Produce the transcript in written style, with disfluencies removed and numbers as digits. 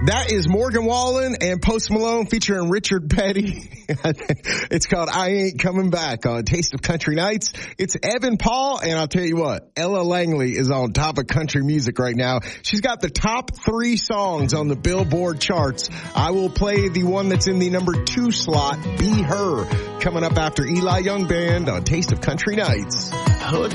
That is Morgan Wallen and Post Malone featuring Richard Petty. It's called I Ain't Coming Back on Taste of Country Nights. It's Evan Paul, and I'll tell you what, Ella Langley is on top of country music right now. She's got the top 3 songs on the Billboard charts. I will play the one that's in the number 2 slot, Be Her, coming up after Eli Young Band on Taste of Country Nights. Hood